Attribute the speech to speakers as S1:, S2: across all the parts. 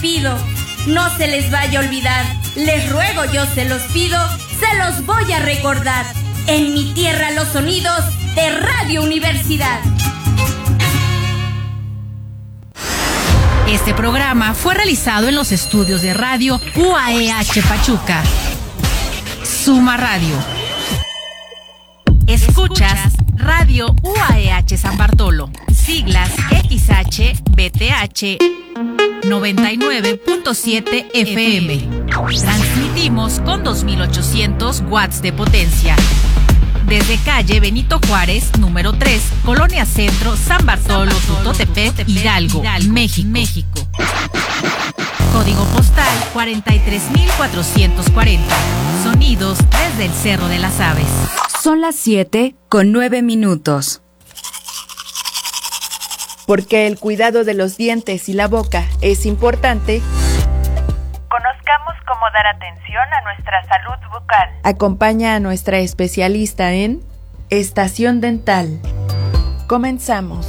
S1: pido, no se les vaya a olvidar. Les ruego, yo se los pido, se los voy a recordar. En mi tierra los sonidos de Radio Universidad.
S2: Este programa fue realizado en los estudios de Radio UAEH Pachuca. Suma Radio. Escuchas Radio UAEH San Bartolo, siglas XHBTH 99.7 FM. Transmitimos con 2800 watts de potencia. Desde calle Benito Juárez, número 3, Colonia Centro, San Bartolo, Tutotepec, Hidalgo, México. Código postal 43440. Sonidos desde el Cerro de las Aves.
S3: Son las 7:09.
S4: Porque el cuidado de los dientes y la boca es importante,
S5: conozcamos cómo dar atención a nuestra salud bucal.
S4: Acompaña a nuestra especialista en Estación Dental. Comenzamos.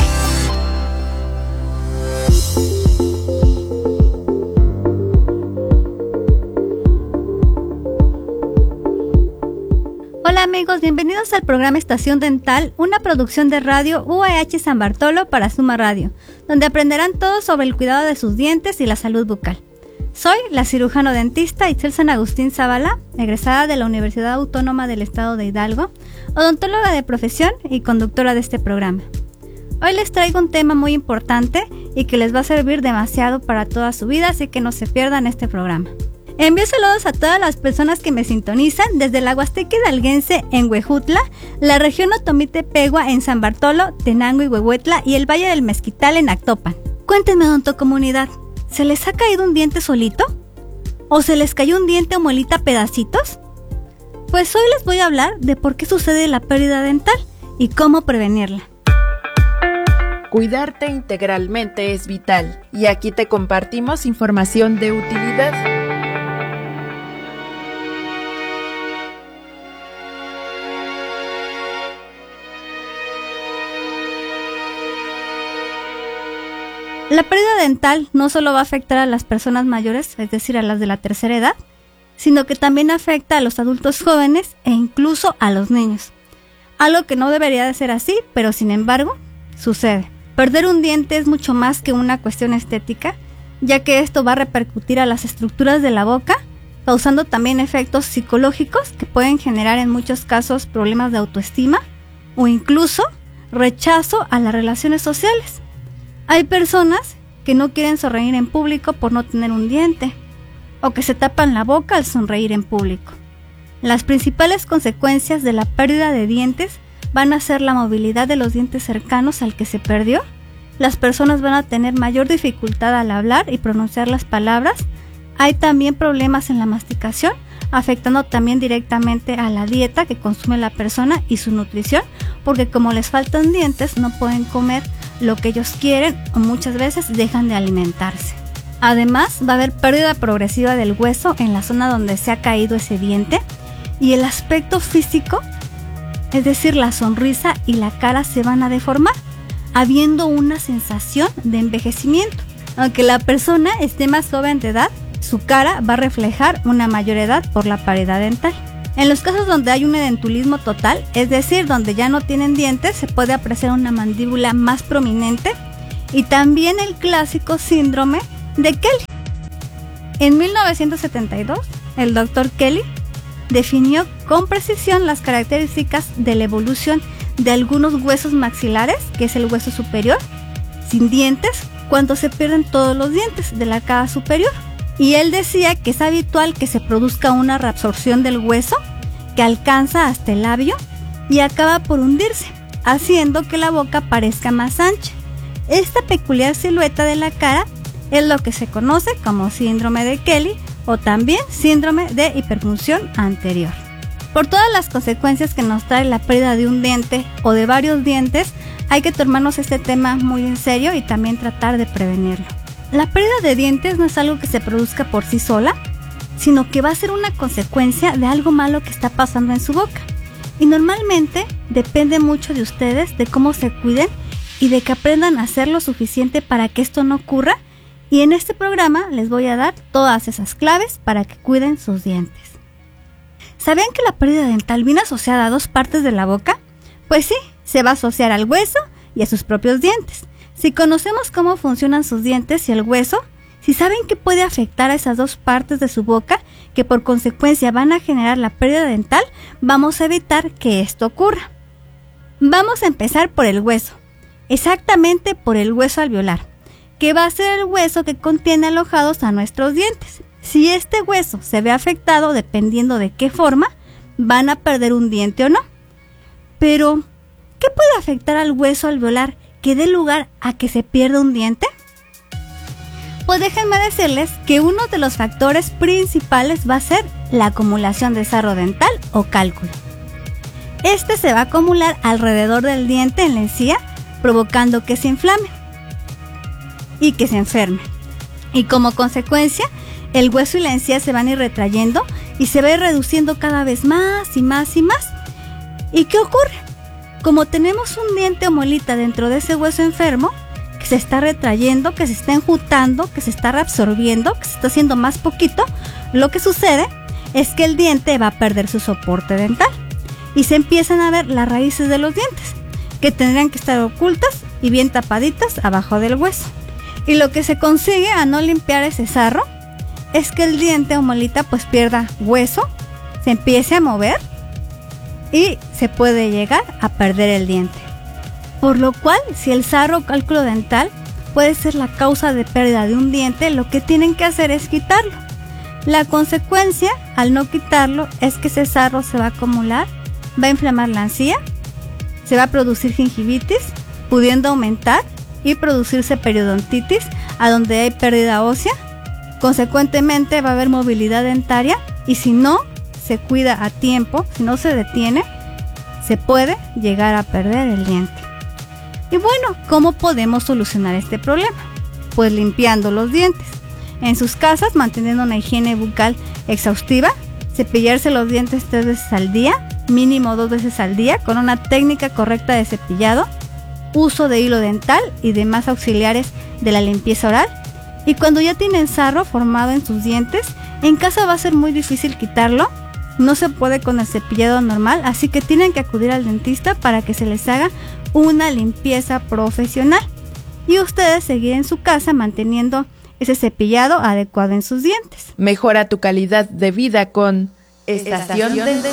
S6: Hola amigos, bienvenidos al programa Estación Dental, una producción de Radio UAEH San Bartolo para Suma Radio, donde aprenderán todo sobre el cuidado de sus dientes y la salud bucal. Soy la cirujano dentista Itzel San Agustín Zavala, egresada de la Universidad Autónoma del Estado de Hidalgo, odontóloga de profesión y conductora de este programa. Hoy les traigo un tema muy importante y que les va a servir demasiado para toda su vida, así que no se pierdan este programa. Envío saludos a todas las personas que me sintonizan desde la Huasteca Hidalguense en Huejutla, la región Otomí-Tepehua en San Bartolo, Tenango y Huehuetla y el Valle del Mezquital en Actopan. Cuéntenme, odontocomunidad, ¿se les ha caído un diente solito? ¿O se les cayó un diente o muelita a pedacitos? Pues hoy les voy a hablar de por qué sucede la pérdida dental y cómo prevenirla.
S4: Cuidarte integralmente es vital y aquí te compartimos información de utilidad.
S6: La pérdida dental no solo va a afectar a las personas mayores, es decir, a las de la tercera edad, sino que también afecta a los adultos jóvenes e incluso a los niños. Algo que no debería de ser así, pero sin embargo, sucede. Perder un diente es mucho más que una cuestión estética, ya que esto va a repercutir a las estructuras de la boca, causando también efectos psicológicos que pueden generar en muchos casos problemas de autoestima o incluso rechazo a las relaciones sociales. Hay personas que no quieren sonreír en público por no tener un diente, o que se tapan la boca al sonreír en público. Las principales consecuencias de la pérdida de dientes van a ser la movilidad de los dientes cercanos al que se perdió. Las personas van a tener mayor dificultad al hablar y pronunciar las palabras. Hay también problemas en la masticación, afectando también directamente a la dieta que consume la persona y su nutrición, porque como les faltan dientes no pueden comer lo que ellos quieren o muchas veces dejan de alimentarse. Además, va a haber pérdida progresiva del hueso en la zona donde se ha caído ese diente y el aspecto físico, es decir, la sonrisa y la cara se van a deformar, habiendo una sensación de envejecimiento. Aunque la persona esté más joven de edad, su cara va a reflejar una mayor edad por la paridad dental. En los casos donde hay un edentulismo total, es decir, donde ya no tienen dientes, se puede apreciar una mandíbula más prominente y también el clásico síndrome de Kelly. En 1972, el Dr. Kelly definió con precisión las características de la evolución de algunos huesos maxilares, que es el hueso superior, sin dientes, cuando se pierden todos los dientes de la arcada superior. Y él decía que es habitual que se produzca una reabsorción del hueso que alcanza hasta el labio y acaba por hundirse, haciendo que la boca parezca más ancha. Esta peculiar silueta de la cara es lo que se conoce como síndrome de Kelly o también síndrome de hiperfunción anterior. Por todas las consecuencias que nos trae la pérdida de un diente o de varios dientes, hay que tomarnos este tema muy en serio y también tratar de prevenirlo. La pérdida de dientes no es algo que se produzca por sí sola, sino que va a ser una consecuencia de algo malo que está pasando en su boca. Y normalmente depende mucho de ustedes, de cómo se cuiden y de que aprendan a hacer lo suficiente para que esto no ocurra Y en este programa les voy a dar todas esas claves para que cuiden sus dientes. ¿Sabían que la pérdida dental viene asociada a dos partes de la boca? Pues sí, se va a asociar al hueso y a sus propios dientes. Si conocemos cómo funcionan sus dientes y el hueso, si saben que puede afectar a esas dos partes de su boca, que por consecuencia van a generar la pérdida dental, vamos a evitar que esto ocurra. Vamos a empezar por el hueso, exactamente por el hueso alveolar, que va a ser el hueso que contiene alojados a nuestros dientes. Si este hueso se ve afectado, dependiendo de qué forma, van a perder un diente o no. Pero, ¿qué puede afectar al hueso alveolar que dé lugar a que se pierda un diente? Pues déjenme decirles que uno de los factores principales va a ser la acumulación de sarro dental o cálculo. Este se va a acumular alrededor del diente en la encía, provocando que se inflame y que se enferme. Y como consecuencia, el hueso y la encía se van a ir retrayendo y se va a ir reduciendo cada vez más y más y más. ¿Y qué ocurre? Como tenemos un diente o muelita dentro de ese hueso enfermo, que se está retrayendo, que se está enjuntando, que se está reabsorbiendo, que se está haciendo más poquito, lo que sucede es que el diente va a perder su soporte dental y se empiezan a ver las raíces de los dientes, que tendrían que estar ocultas y bien tapaditas abajo del hueso. Y lo que se consigue a no limpiar ese sarro es que el diente o muelita pues pierda hueso, se empiece a mover y se puede llegar a perder el diente. Por lo cual, si el sarro o cálculo dental puede ser la causa de pérdida de un diente, lo que tienen que hacer es quitarlo. La consecuencia, al no quitarlo, es que ese sarro se va a acumular, va a inflamar la encía, se va a producir gingivitis, pudiendo aumentar y producirse periodontitis, a donde hay pérdida ósea. Consecuentemente va a haber movilidad dentaria y si no se cuida a tiempo, si no se detiene, se puede llegar a perder el diente. Y bueno, ¿cómo podemos solucionar este problema? Pues limpiando los dientes. En sus casas, manteniendo una higiene bucal exhaustiva, cepillarse los dientes 3 veces al día, mínimo 2 veces al día, con una técnica correcta de cepillado, uso de hilo dental y demás auxiliares de la limpieza oral. Y cuando ya tienen sarro formado en sus dientes, en casa va a ser muy difícil quitarlo. No se puede con el cepillado normal, así que tienen que acudir al dentista para que se les haga una limpieza profesional. Y ustedes seguir en su casa manteniendo ese cepillado adecuado en sus dientes.
S4: Mejora tu calidad de vida con Estación Dental.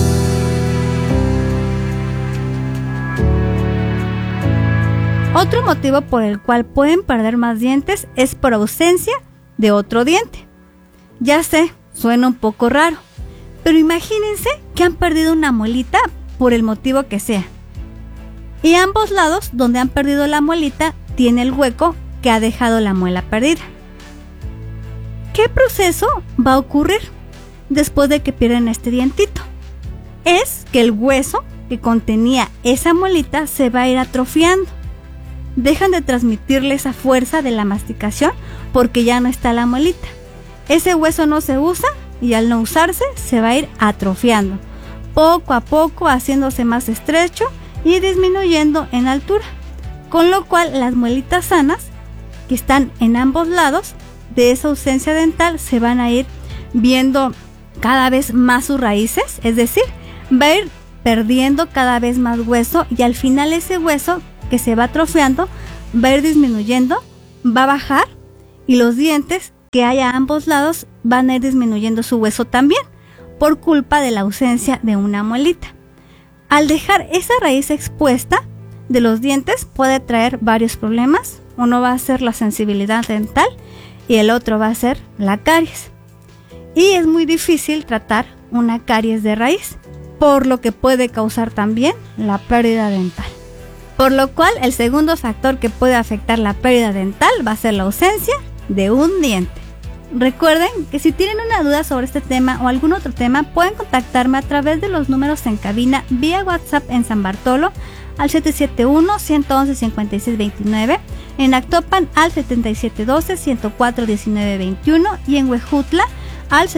S6: Otro motivo por el cual pueden perder más dientes es por ausencia de otro diente. Ya sé, suena un poco raro, pero imagínense que han perdido una muelita por el motivo que sea. Y ambos lados donde han perdido la muelita tiene el hueco que ha dejado la muela perdida. ¿Qué proceso va a ocurrir después de que pierden este dientito? Es que el hueso que contenía esa muelita se va a ir atrofiando. Dejan de transmitirle esa fuerza de la masticación porque ya no está la muelita. Ese hueso no se usa y al no usarse se va a ir atrofiando, poco a poco haciéndose más estrecho y disminuyendo en altura, con lo cual las muelitas sanas que están en ambos lados de esa ausencia dental se van a ir viendo cada vez más sus raíces, es decir, va a ir perdiendo cada vez más hueso y al final ese hueso que se va atrofiando va a ir disminuyendo, va a bajar y los dientes que hay a ambos lados van a ir disminuyendo su hueso también por culpa de la ausencia de una muelita. Al dejar esa raíz expuesta de los dientes puede traer varios problemas. Uno va a ser la sensibilidad dental y el otro va a ser la caries. Y es muy difícil tratar una caries de raíz, por lo que puede causar también la pérdida dental. Por lo cual, el segundo factor que puede afectar la pérdida dental va a ser la ausencia de un diente. Recuerden que si tienen una duda sobre este tema o algún otro tema, pueden contactarme a través de los números en cabina vía WhatsApp en San Bartolo al 771-111-5629, en Actopan al 7712-104-1921 y en Huejutla al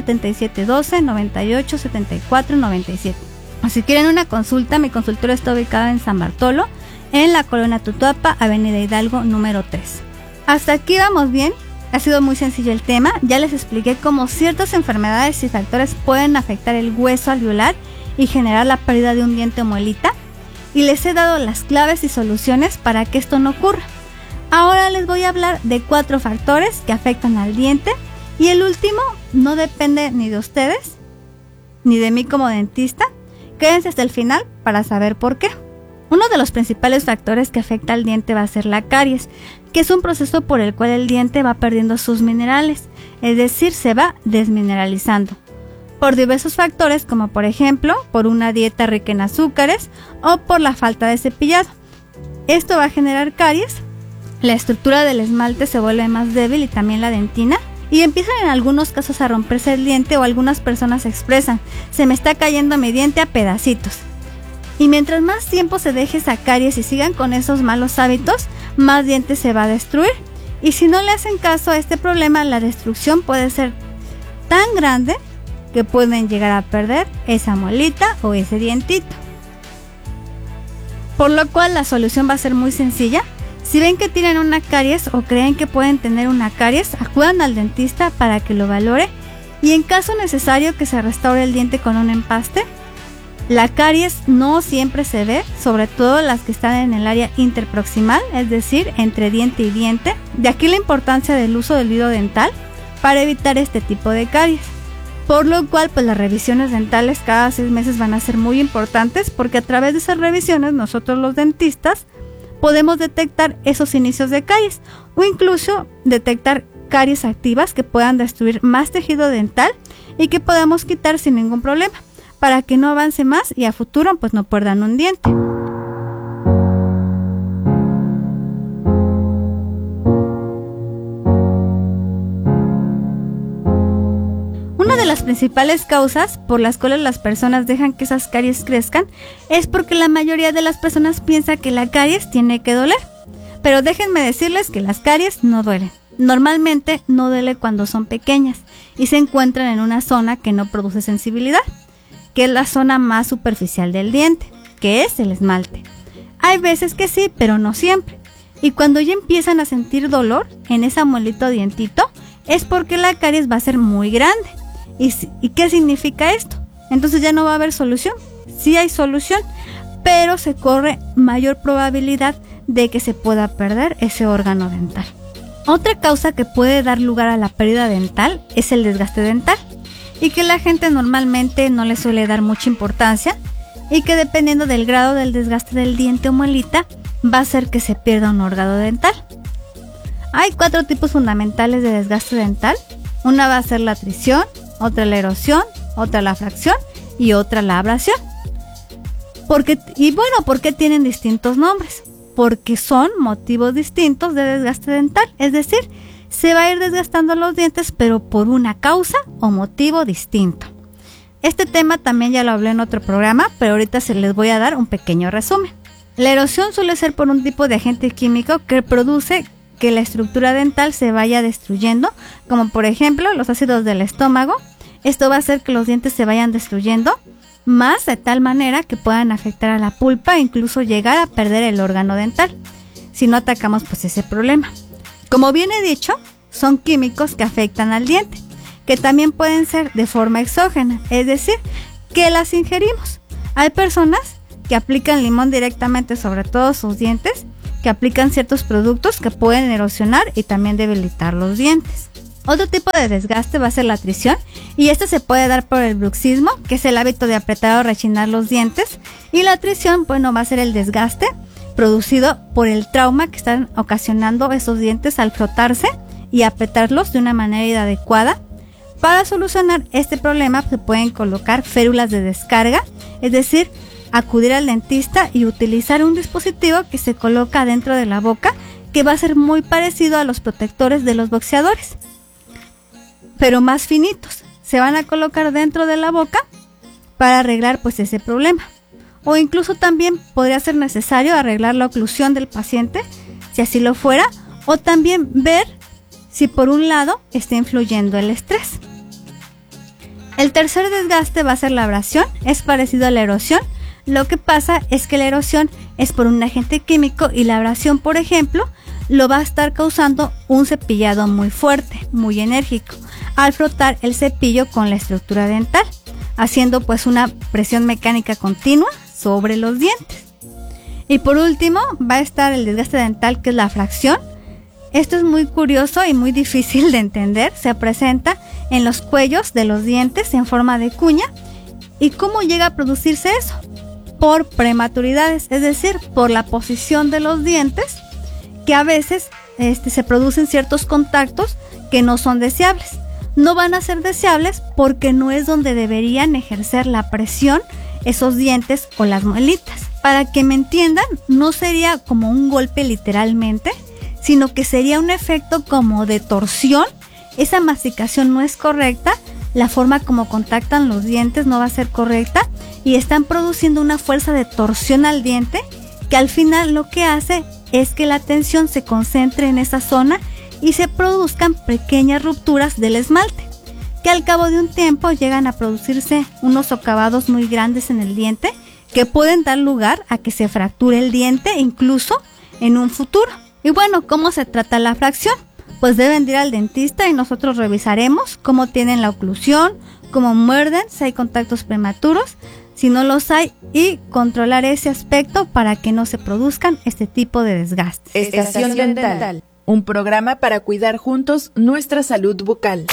S6: 7712-98-7497. O si quieren una consulta, mi consultorio está ubicado en San Bartolo, en la colonia Tutuapa, Avenida Hidalgo número 3. Hasta aquí vamos bien. ha sido muy sencillo el tema. Ya les expliqué cómo ciertas enfermedades y factores pueden afectar el hueso alveolar y generar la pérdida de un diente o muelita. Y les he dado las claves y soluciones para que esto no ocurra. Ahora les voy a hablar de 4 factores que afectan al diente. Y el último no depende ni de ustedes, ni de mí como dentista. Quédense hasta el final para saber por qué. Uno de los principales factores que afecta al diente va a ser la caries, que es un proceso por el cual el diente va perdiendo sus minerales, es decir, se va desmineralizando, por diversos factores como por ejemplo, por una dieta rica en azúcares o por la falta de cepillado. Esto va a generar caries, la estructura del esmalte se vuelve más débil y también la dentina, y empiezan en algunos casos a romperse el diente o algunas personas expresan, se me está cayendo mi diente a pedacitos. Y mientras más tiempo se deje esa caries y sigan con esos malos hábitos, más dientes se va a destruir. Y si no le hacen caso a este problema, la destrucción puede ser tan grande que pueden llegar a perder esa muelita o ese dientito. Por lo cual la solución va a ser muy sencilla. Si ven que tienen una caries o creen que pueden tener una caries, acudan al dentista para que lo valore y en caso necesario que se restaure el diente con un empaste. La caries no siempre se ve, sobre todo las que están en el área interproximal, es decir, entre diente y diente. De aquí la importancia del uso del hilo dental para evitar este tipo de caries. Por lo cual, pues las revisiones dentales cada 6 meses van a ser muy importantes porque a través de esas revisiones nosotros los dentistas podemos detectar esos inicios de caries o incluso detectar caries activas que puedan destruir más tejido dental y que podamos quitar sin ningún problema, para que no avance más y a futuro pues no pierdan un diente. Una de las principales causas por las cuales las personas dejan que esas caries crezcan es porque la mayoría de las personas piensa que la caries tiene que doler. Pero déjenme decirles que las caries no duelen. Normalmente no duele cuando son pequeñas y se encuentran en una zona que no produce sensibilidad, que es la zona más superficial del diente, que es el esmalte. Hay veces que sí, pero no siempre. Y cuando ya empiezan a sentir dolor en esa muelita o dientito, es porque la caries va a ser muy grande. ¿Y qué significa esto? Entonces ya no va a haber solución. Sí hay solución, pero se corre mayor probabilidad de que se pueda perder ese órgano dental. Otra causa que puede dar lugar a la pérdida dental es el desgaste dental, y que la gente normalmente no le suele dar mucha importancia y que dependiendo del grado del desgaste del diente o muelita va a hacer que se pierda un órgano dental. Hay 4 tipos fundamentales de desgaste dental. Una va a ser la atrición, otra la erosión, otra la fracción y otra la abrasión. ¿Por qué tienen distintos nombres? Porque son motivos distintos de desgaste dental, es decir, se va a ir desgastando los dientes, pero por una causa o motivo distinto. Este tema también ya lo hablé en otro programa, pero ahorita se les voy a dar un pequeño resumen. La erosión suele ser por un tipo de agente químico que produce que la estructura dental se vaya destruyendo, como por ejemplo los ácidos del estómago. Esto va a hacer que los dientes se vayan destruyendo más de tal manera que puedan afectar a la pulpa e incluso llegar a perder el órgano dental, si no atacamos pues ese problema. Como bien he dicho, son químicos que afectan al diente, que también pueden ser de forma exógena, es decir, que las ingerimos. Hay personas que aplican limón directamente sobre todos sus dientes, que aplican ciertos productos que pueden erosionar y también debilitar los dientes. Otro tipo de desgaste va a ser la atrición, y este se puede dar por el bruxismo, que es el hábito de apretar o rechinar los dientes, y la atrición, va a ser el desgaste producido por el trauma que están ocasionando esos dientes al frotarse y apretarlos de una manera inadecuada. Para solucionar este problema se pueden colocar férulas de descarga, es decir, acudir al dentista y utilizar un dispositivo que se coloca dentro de la boca, que va a ser muy parecido a los protectores de los boxeadores, pero más finitos. Se van a colocar dentro de la boca para arreglar ese problema. O incluso también podría ser necesario arreglar la oclusión del paciente, si así lo fuera, o también ver si por un lado está influyendo el estrés. El tercer desgaste va a ser la abrasión, es parecido a la erosión. Lo que pasa es que la erosión es por un agente químico y la abrasión, por ejemplo, lo va a estar causando un cepillado muy fuerte, muy enérgico, al frotar el cepillo con la estructura dental, haciendo pues una presión mecánica continua sobre los dientes. Y por último va a estar el desgaste dental, que es la fracción. Esto es muy curioso y muy difícil de entender. Se presenta en los cuellos de los dientes en forma de cuña. ¿Y cómo llega a producirse eso? Por prematuridades, es decir, por la posición de los dientes, que a veces se producen ciertos contactos que no son deseables. No van a ser deseables porque no es donde deberían ejercer la presión esos dientes o las muelitas. Para que me entiendan, no sería como un golpe literalmente, sino que sería un efecto como de torsión. Esa masticación no es correcta, la forma como contactan los dientes no va a ser correcta y están produciendo una fuerza de torsión al diente que al final lo que hace es que la tensión se concentre en esa zona y se produzcan pequeñas rupturas del esmalte, que al cabo de un tiempo llegan a producirse unos socavados muy grandes en el diente que pueden dar lugar a que se fracture el diente incluso en un futuro. Y bueno, ¿cómo se trata la fracción? Pues deben ir al dentista y nosotros revisaremos cómo tienen la oclusión, cómo muerden, si hay contactos prematuros, si no los hay, y controlar ese aspecto para que no se produzcan este tipo de desgastes.
S4: Estación Dental, un programa para cuidar juntos nuestra salud bucal.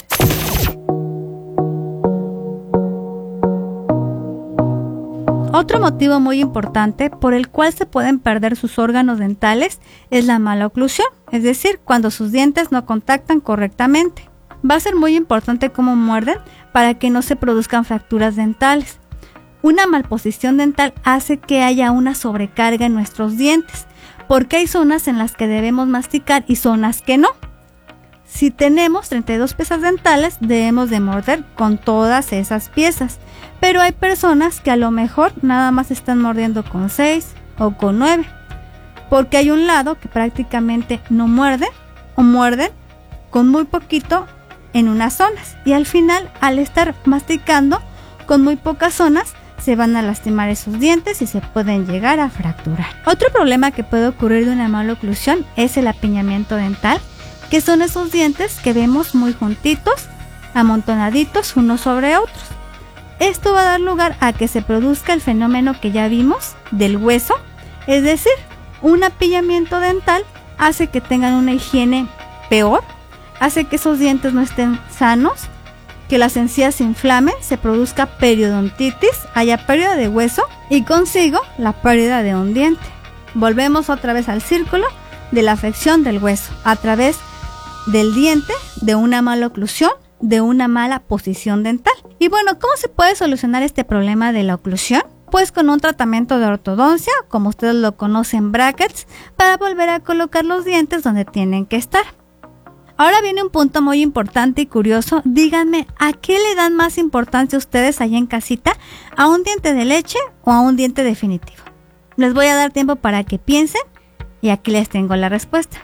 S6: Otro motivo muy importante por el cual se pueden perder sus órganos dentales es la mala oclusión, es decir, cuando sus dientes no contactan correctamente. Va a ser muy importante cómo muerden para que no se produzcan fracturas dentales. Una malposición dental hace que haya una sobrecarga en nuestros dientes, porque hay zonas en las que debemos masticar y zonas que no. Si tenemos 32 piezas dentales, debemos de morder con todas esas piezas, pero hay personas que a lo mejor nada más están mordiendo con 6 o con 9, porque hay un lado que prácticamente no muerde o muerden con muy poquito en unas zonas, y al final, al estar masticando con muy pocas zonas, se van a lastimar esos dientes y se pueden llegar a fracturar. Otro problema que puede ocurrir de una mala oclusión es el apiñamiento dental, que son esos dientes que vemos muy juntitos, amontonaditos unos sobre otros. Esto va a dar lugar a que se produzca el fenómeno que ya vimos del hueso, es decir, un apillamiento dental hace que tengan una higiene peor, hace que esos dientes no estén sanos, que las encías se inflamen, se produzca periodontitis, haya pérdida de hueso y consigo la pérdida de un diente. Volvemos otra vez al círculo de la afección del hueso a través del diente, de una mala oclusión, de una mala posición dental. Y bueno, ¿cómo se puede solucionar este problema de la oclusión? Pues con un tratamiento de ortodoncia, como ustedes lo conocen, brackets, para volver a colocar los dientes donde tienen que estar. Ahora viene un punto muy importante y curioso. Díganme, ¿a qué le dan más importancia ustedes allá en casita? ¿A un diente de leche o a un diente definitivo? Les voy a dar tiempo para que piensen y aquí les tengo la respuesta.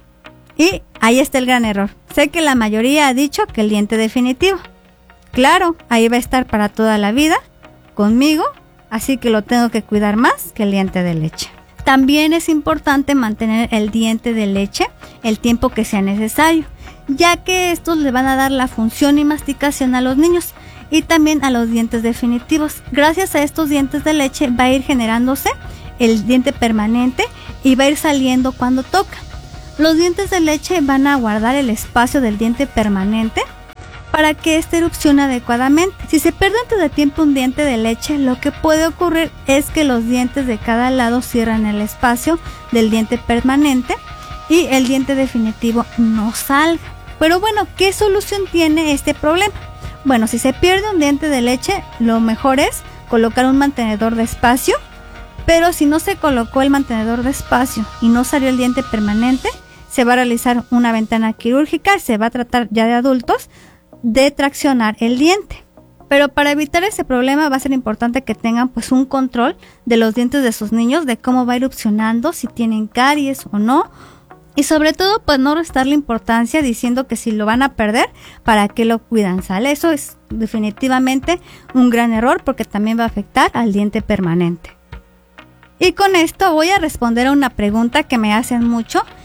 S6: Y ahí está el gran error. Sé que la mayoría ha dicho que el diente definitivo. Claro, ahí va a estar para toda la vida, conmigo, así que lo tengo que cuidar más que el diente de leche. También es importante mantener el diente de leche el tiempo que sea necesario, ya que estos le van a dar la función y masticación a los niños y también a los dientes definitivos. Gracias a estos dientes de leche va a ir generándose el diente permanente y va a ir saliendo cuando toca. Los dientes de leche van a guardar el espacio del diente permanente para que éste erupcione adecuadamente. Si se pierde antes de tiempo un diente de leche, lo que puede ocurrir es que los dientes de cada lado cierran el espacio del diente permanente y el diente definitivo no salga. Pero bueno, ¿qué solución tiene este problema? Bueno, si se pierde un diente de leche, lo mejor es colocar un mantenedor de espacio, pero si no se colocó el mantenedor de espacio y no salió el diente permanente, se va a realizar una ventana quirúrgica, se va a tratar ya de adultos de traccionar el diente. Pero para evitar ese problema va a ser importante que tengan pues un control de los dientes de sus niños, de cómo va erupcionando, si tienen caries o no, y sobre todo pues no restarle importancia diciendo que si lo van a perder, ¿para qué lo cuidan? ¿Sale? Eso es definitivamente un gran error porque también va a afectar al diente permanente. Y con esto voy a responder a una pregunta que me hacen mucho.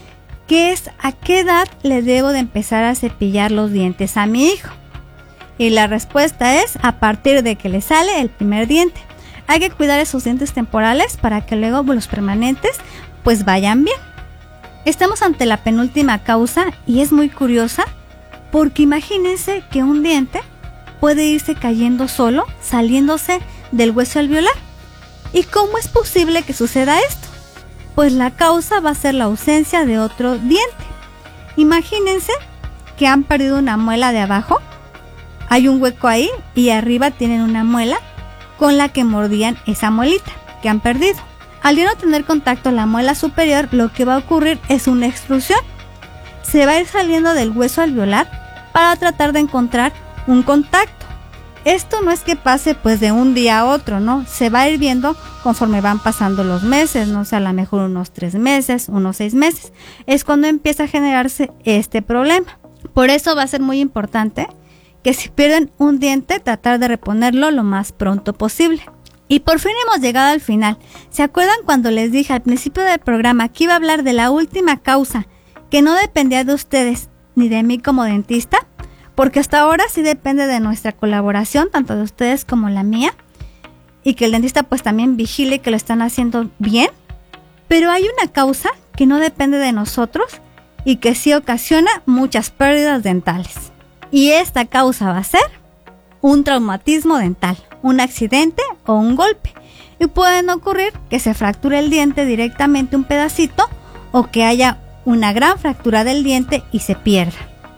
S6: que es ¿a qué edad le debo de empezar a cepillar los dientes a mi hijo? Y la respuesta es a partir de que le sale el primer diente. Hay que cuidar esos dientes temporales para que luego los permanentes pues vayan bien. Estamos ante la penúltima causa y es muy curiosa porque imagínense que un diente puede irse cayendo solo, saliéndose del hueso alveolar. ¿Y cómo es posible que suceda esto? Pues la causa va a ser la ausencia de otro diente. Imagínense que han perdido una muela de abajo, hay un hueco ahí y arriba tienen una muela con la que mordían esa muelita que han perdido. Al ya no tener contacto la muela superior, lo que va a ocurrir es una extrusión. Se va a ir saliendo del hueso alveolar para tratar de encontrar un contacto. Esto no es que pase pues de un día a otro, ¿no? Se va a ir viendo conforme van pasando los meses, no sé, a lo mejor unos 3 meses, unos 6 meses. Es cuando empieza a generarse este problema. Por eso va a ser muy importante que si pierden un diente, tratar de reponerlo lo más pronto posible. Y por fin hemos llegado al final. ¿Se acuerdan cuando les dije al principio del programa que iba a hablar de la última causa, que no dependía de ustedes ni de mí como dentista? Porque hasta ahora sí depende de nuestra colaboración, tanto de ustedes como la mía, y que el dentista pues también vigile que lo están haciendo bien. Pero hay una causa que no depende de nosotros y que sí ocasiona muchas pérdidas dentales. Y esta causa va a ser un traumatismo dental, un accidente o un golpe. Y pueden ocurrir que se fracture el diente directamente un pedacito o que haya una gran fractura del diente y se pierda.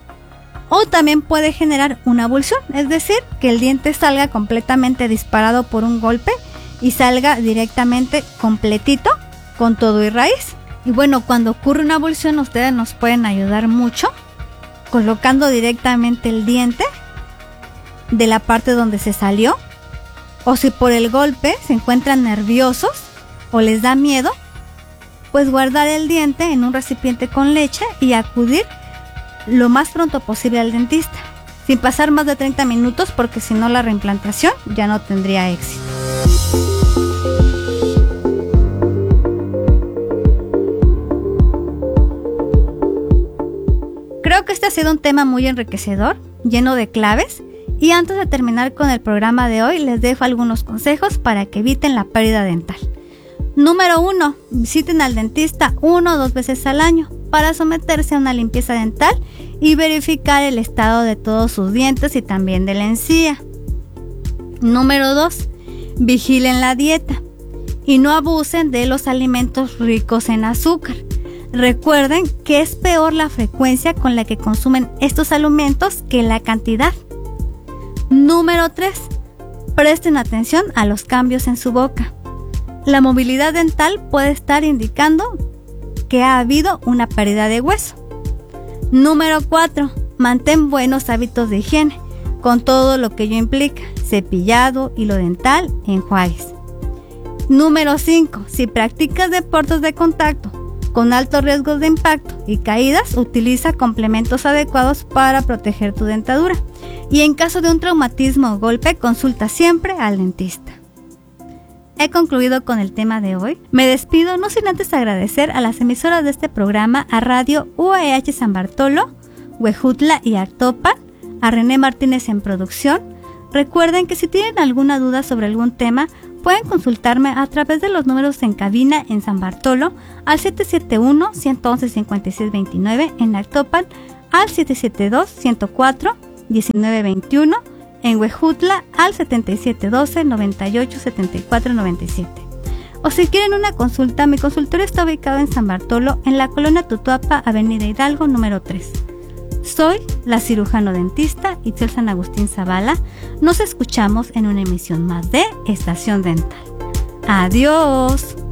S6: O también puede generar una avulsión, es decir, que el diente salga completamente disparado por un golpe y salga directamente completito con todo y raíz. Y bueno, cuando ocurre una avulsión ustedes nos pueden ayudar mucho colocando directamente el diente de la parte donde se salió, o si por el golpe se encuentran nerviosos o les da miedo, pues guardar el diente en un recipiente con leche y acudir lo más pronto posible al dentista, sin pasar más de 30 minutos porque si no la reimplantación ya no tendría éxito. Creo que este ha sido un tema muy enriquecedor, lleno de claves, y antes de terminar con el programa de hoy les dejo algunos consejos para que eviten la pérdida dental. Número 1. Visiten al dentista 1 o 2 veces al año para someterse a una limpieza dental y verificar el estado de todos sus dientes y también de la encía. Número 2. Vigilen la dieta y no abusen de los alimentos ricos en azúcar. Recuerden que es peor la frecuencia con la que consumen estos alimentos que la cantidad. Número 3. Presten atención a los cambios en su boca. La movilidad dental puede estar indicando que ha habido una pérdida de hueso. Número 4. Mantén buenos hábitos de higiene, con todo lo que ello implica: cepillado, hilo dental, enjuagues. Número 5. Si practicas deportes de contacto con altos riesgos de impacto y caídas, utiliza complementos adecuados para proteger tu dentadura. Y en caso de un traumatismo o golpe, consulta siempre al dentista. He concluido con el tema de hoy. Me despido no sin antes agradecer a las emisoras de este programa, a Radio UAEH San Bartolo, Huejutla y Actopan, a René Martínez en producción. Recuerden que si tienen alguna duda sobre algún tema, pueden consultarme a través de los números en cabina en San Bartolo al 771-111-5629, en Actopan al 772-104-1921, en Huejutla al 7712-987497. O si quieren una consulta, mi consultorio está ubicado en San Bartolo, en la colonia Tutuapa, Avenida Hidalgo, número 3. Soy la cirujano dentista Itzel San Agustín Zavala. Nos escuchamos en una emisión más de Estación Dental. ¡Adiós!